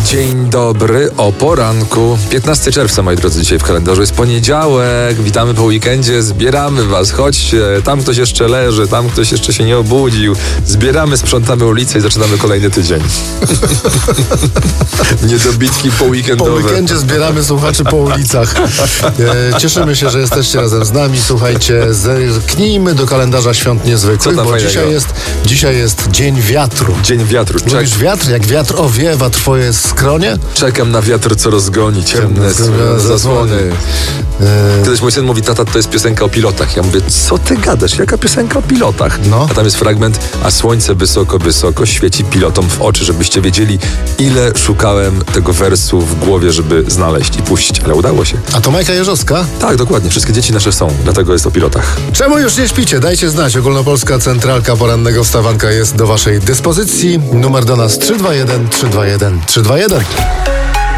Dzień dobry o poranku. 15 czerwca, moi drodzy, dzisiaj w kalendarzu jest poniedziałek. Witamy po weekendzie, zbieramy was. Chodźcie, tam ktoś jeszcze leży, tam ktoś jeszcze się nie obudził. Zbieramy, sprzątamy ulicę i zaczynamy kolejny tydzień. Niedobitki poweekendowe. Po weekendzie zbieramy słuchaczy po ulicach. Cieszymy się, że jesteście razem z nami. Słuchajcie, zerknijmy do kalendarza świąt niezwykłych, bo dzisiaj jest Dzień Wiatru. Dzień Wiatru. Lubisz wiatr? Jak wiatr owiewa twoje skronie? Czekam na wiatr, co rozgoni ciemne zasłony. Kiedyś mój syn mówi: tata, to jest piosenka o pilotach. Ja mówię: co ty gadasz? Jaka piosenka o pilotach? No. A tam jest fragment: a słońce wysoko, wysoko świeci pilotom w oczy, żebyście wiedzieli, ile szukałem tego wersu w głowie, żeby znaleźć i puścić, ale udało się. A to Majka Jeżowska? Tak, dokładnie. Wszystkie dzieci nasze są, dlatego jest o pilotach. Czemu już nie śpicie? Dajcie znać. Ogólnopolska Centralka Porannego Wstawanka jest do waszej dyspozycji. Numer do nas 321 321 321.